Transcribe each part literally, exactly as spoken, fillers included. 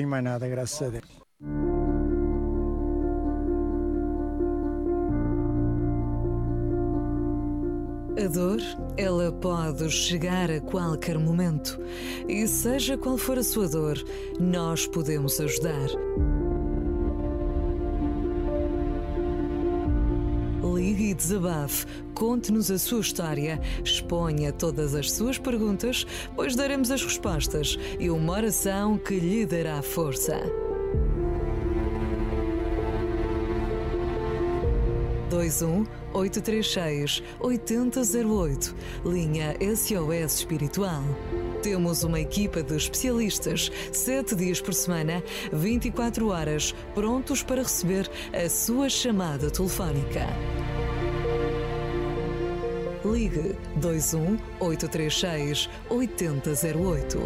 tenho mais nada, graças a Deus. A dor, ela pode chegar a qualquer momento. E seja qual for a sua dor, nós podemos ajudar. Ligue e desabafe, conte-nos a sua história, exponha todas as suas perguntas, pois daremos as respostas e uma oração que lhe dará força. dois um oito três seis oito zero zero oito, linha S O S Espiritual. Temos uma equipa de especialistas, sete dias por semana, vinte e quatro horas, prontos para receber a sua chamada telefónica. Ligue dois um oito três seis oito zero zero oito.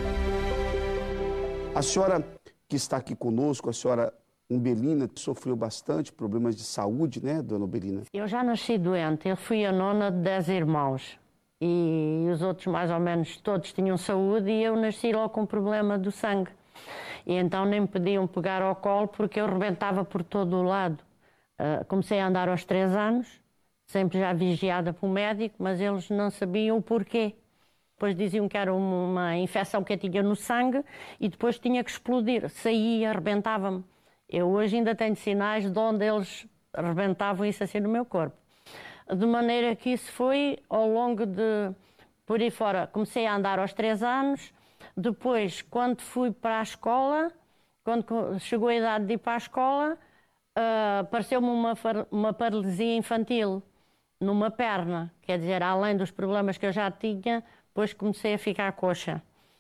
A senhora que está aqui conosco, a senhora Umbelina, que sofreu bastante problemas de saúde, né, dona Umbelina? Eu já nasci doente, eu fui a nona de dez irmãos e os outros mais ou menos todos tinham saúde e eu nasci logo com problema do sangue. E então nem me podiam pegar ao colo porque eu rebentava por todo o lado. Uh, comecei a andar aos três anos, sempre já vigiada pelo médico, mas eles não sabiam o porquê. Depois diziam que era uma infecção que eu tinha no sangue e depois tinha que explodir, saía, rebentava-me. Eu hoje ainda tenho sinais de onde eles rebentavam isso assim no meu corpo. De maneira que isso foi ao longo de... Por aí fora, comecei a andar aos três anos. Depois, quando fui para a escola, quando chegou a idade de ir para a escola, uh, apareceu-me uma, uma paralisia infantil numa perna. Quer dizer, além dos problemas que eu já tinha, depois comecei a ficar coxa.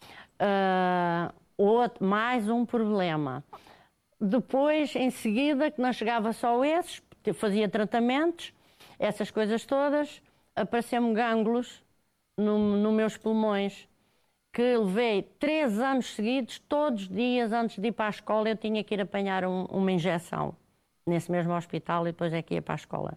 Uh, outro, mais um problema. Depois, em seguida, que não chegava só esses, fazia tratamentos, essas coisas todas, apareceu-me gânglios nos no meus pulmões, que levei três anos seguidos, todos os dias, antes de ir para a escola, eu tinha que ir apanhar um, uma injeção, nesse mesmo hospital, e depois é que ia para a escola.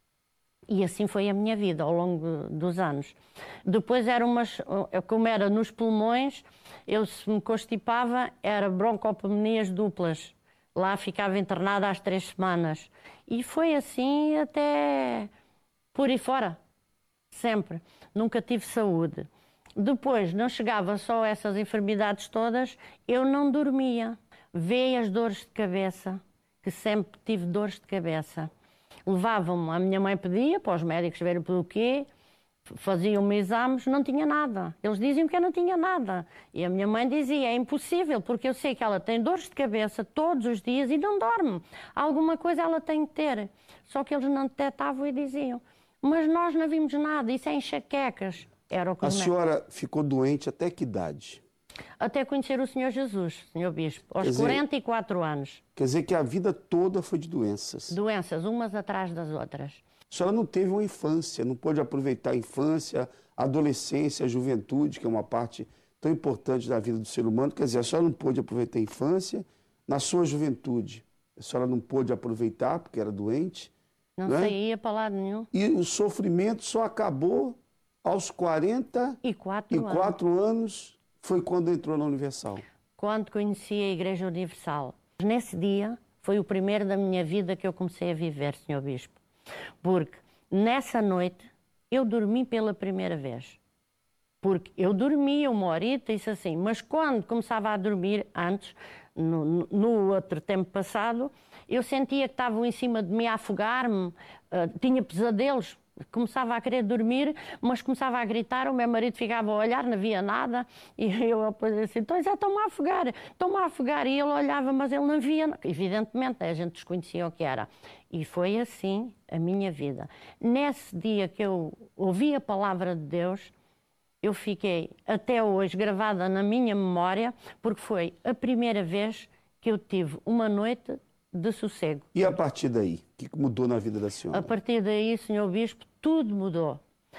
E assim foi a minha vida, ao longo dos anos. Depois, era umas, como era nos pulmões, eu se me constipava, era broncopneumonias duplas. Lá ficava internada às três semanas. E foi assim até por aí fora. Sempre. Nunca tive saúde. Depois, não chegava só a essas enfermidades todas, eu não dormia. Veio as dores de cabeça, que sempre tive dores de cabeça. Levavam-me, a minha mãe pedia para os médicos verem pelo quê, faziam-me exames, não tinha nada. Eles diziam que eu não tinha nada. E a minha mãe dizia, é impossível, porque eu sei que ela tem dores de cabeça todos os dias e não dorme. Alguma coisa ela tem que ter. Só que eles não detectavam e diziam, mas nós não vimos nada, isso é enxaquecas. Era o que a senhora ficou doente até que idade? Até conhecer o Senhor Jesus, Senhor Bispo, aos dizer, quarenta e quatro anos. Quer dizer que a vida toda foi de doenças? Doenças, umas atrás das outras. A senhora não teve uma infância, não pôde aproveitar a infância, a adolescência, a juventude, que é uma parte tão importante da vida do ser humano. Quer dizer, a senhora não pôde aproveitar a infância, na sua juventude. A senhora não pôde aproveitar porque era doente. Não, não é? saía para lado nenhum. E o sofrimento só acabou aos quarenta e quatro anos, foi quando entrou na Universal. Quando conheci a Igreja Universal. Nesse dia foi o primeiro da minha vida que eu comecei a viver, senhor Bispo. Porque nessa noite eu dormi pela primeira vez. Porque eu dormia uma horita e isso assim, mas quando começava a dormir, antes, no, no outro tempo passado, eu sentia que estavam em cima de mim a afogar-me, uh, tinha pesadelos, começava a querer dormir, mas começava a gritar, o meu marido ficava a olhar, não via nada, e eu depois assim, então já estão-me a afogar, estão-me a afogar, e ele olhava, mas ele não via, evidentemente, a gente desconhecia o que era. E foi assim a minha vida. Nesse dia que eu ouvi a palavra de Deus, eu fiquei até hoje gravada na minha memória, porque foi a primeira vez que eu tive uma noite de sossego. E a partir daí? O que mudou na vida da senhora? A partir daí, senhor Bispo, tudo mudou.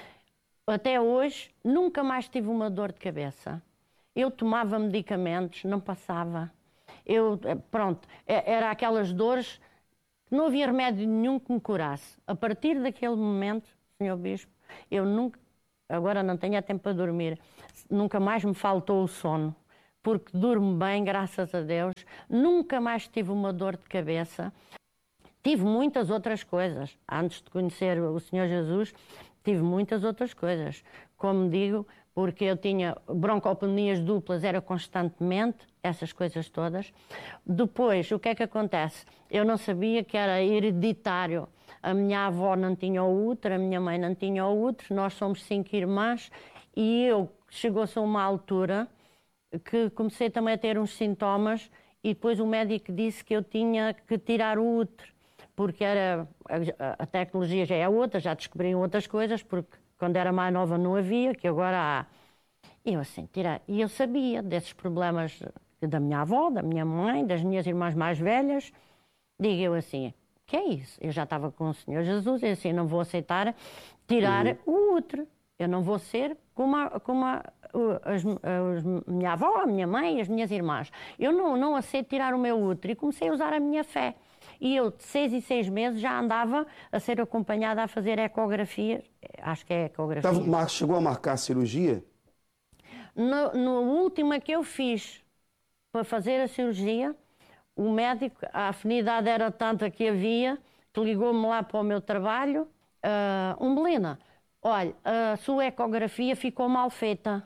Até hoje, nunca mais tive uma dor de cabeça. Eu tomava medicamentos, não passava. Eu, pronto, era aquelas dores que não havia remédio nenhum que me curasse. A partir daquele momento, senhor Bispo, eu nunca, agora não tenho tempo para dormir, nunca mais me faltou o sono. porque durmo bem, graças a Deus. Nunca mais tive uma dor de cabeça. Tive muitas outras coisas. Antes de conhecer o Senhor Jesus, tive muitas outras coisas. Como digo, porque eu tinha broncopneumonias duplas, era constantemente, essas coisas todas. Depois, o que é que acontece? Eu não sabia que era hereditário. A minha avó não tinha o útero, a minha mãe não tinha o útero, nós somos cinco irmãs e eu chegou-se a uma altura que comecei também a ter uns sintomas e depois o médico disse que eu tinha que tirar o útero, porque era, a, a tecnologia já é outra, já descobriam outras coisas, porque quando era mais nova não havia, que agora há. E eu assim, tirar. E eu sabia desses problemas da minha avó, da minha mãe, das minhas irmãs mais velhas. Digo eu assim, que é isso? Eu já estava com o Senhor Jesus e assim, não vou aceitar tirar uhum. o útero. Eu não vou ser como a, como a, as, as, minha avó, a minha mãe e as minhas irmãs. Eu não, não aceito tirar o meu útero e comecei a usar a minha fé. E eu, de seis em seis meses, já andava a ser acompanhada a fazer ecografia. Acho que é ecografia. Tava, chegou a marcar a cirurgia? No, no último que eu fiz para fazer a cirurgia, o médico, a afinidade era tanta que havia, que ligou-me lá para o meu trabalho. Uh, Umbelina, olha, a sua ecografia ficou mal feita.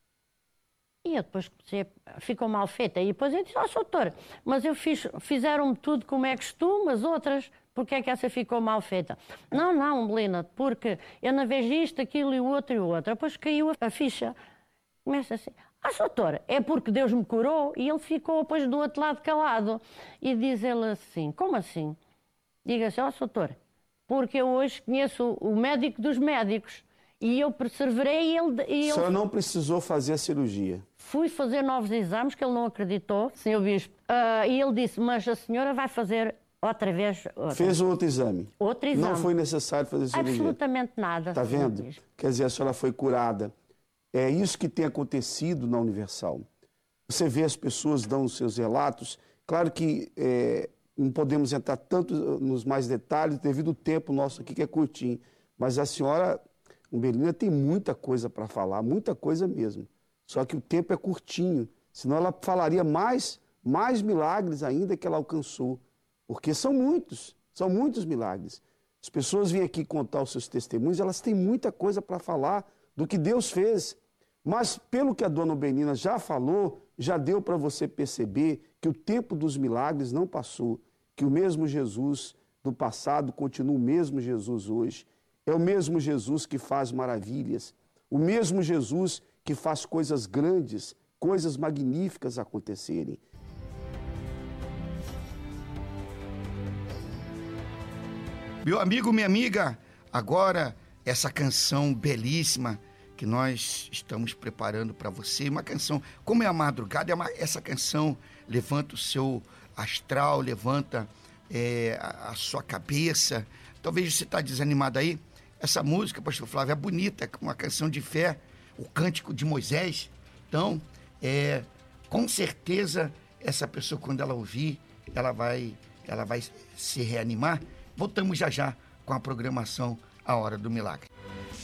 E eu depois comecei, ficou mal feita. E depois eu disse, ó, oh, doutor, mas eu fiz, fizeram-me tudo como é costume, as outras, porque é que essa ficou mal feita? Não, não, Umbelina, porque eu não vejo isto, aquilo e o outro e o outro. Depois caiu a ficha. Começa assim, ah, doutor, é porque Deus me curou. E ele ficou depois do outro lado calado. E diz ele assim, como assim? Diga-se, ó, oh, doutor, porque eu hoje conheço o médico dos médicos. E eu perseverei e ele... E ele... A senhora não precisou fazer a cirurgia? Fui fazer novos exames, que ele não acreditou, senhor Bispo. Uh, e ele disse, mas a senhora vai fazer outra vez... Outra. Fez outro exame? Outro exame. Não foi necessário fazer cirurgia? Absolutamente nada. Está vendo? Bispo. Quer dizer, a senhora foi curada. É isso que tem acontecido na Universal. Você vê as pessoas dando os seus relatos. Claro que é, não podemos entrar tanto nos mais detalhes devido ao tempo nosso aqui, que é curtinho. Mas a senhora... Umbelina tem muita coisa para falar, muita coisa mesmo. Só que o tempo é curtinho, senão ela falaria mais, mais milagres ainda que ela alcançou. Porque são muitos, são muitos milagres. As pessoas vêm aqui contar os seus testemunhos, elas têm muita coisa para falar do que Deus fez. Mas pelo que a dona Umbelina já falou, já deu para você perceber que o tempo dos milagres não passou, que o mesmo Jesus do passado continua o mesmo Jesus hoje. É o mesmo Jesus que faz maravilhas, o mesmo Jesus que faz coisas grandes, coisas magníficas acontecerem. Meu amigo, minha amiga, agora essa canção belíssima que nós estamos preparando para você, uma canção, como é a madrugada, é uma, essa canção levanta o seu astral, levanta é, a, a sua cabeça. Talvez você está desanimado aí. Essa música, pastor Flávio, é bonita, é uma canção de fé, o Cântico de Moisés. Então, é, com certeza, essa pessoa, quando ela ouvir, ela vai, ela vai se reanimar. Voltamos já já com a programação A Hora do Milagre.